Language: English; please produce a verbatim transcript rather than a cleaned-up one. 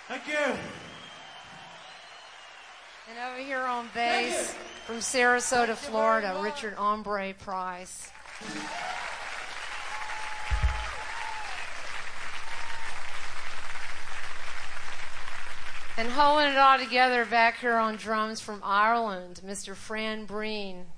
Thank you. And over here on bass, from Sarasota, Florida, Richard Ombre Price. And holding it all together back here on drums from Ireland, Mister Fran Breen.